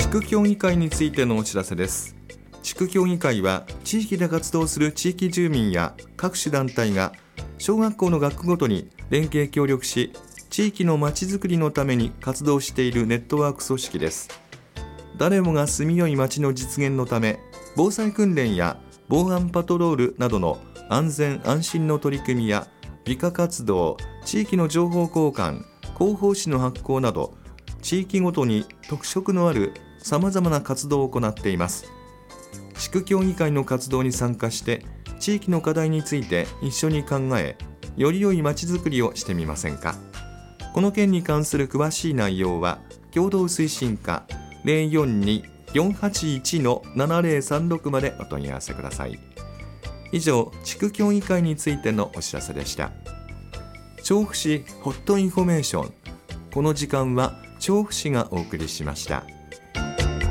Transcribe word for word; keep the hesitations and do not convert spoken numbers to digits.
地区協議会についてのお知らせです。地区協議会は地域で活動する地域住民や各種団体が小学校の学区ごとに連携協力し、地域のまちづくりのために活動しているネットワーク組織です。誰もが住みよい街の実現のため、防災訓練や防犯パトロールなどの安全安心の取り組みや美化活動、地域の情報交換、広報誌の発行など、地域ごとに特色のあるさまざまな活動を行っています。地区協議会の活動に参加して、地域の課題について一緒に考え、より良いまちづくりをしてみませんか。この件に関する詳しい内容は、共同推進課 ゼロよんに よんはちいち のななゼロさんろく までお問い合わせください。以上、地区協議会についてのお知らせでした。調布市ホットインフォメーション。この時間は調布市がお送りしました。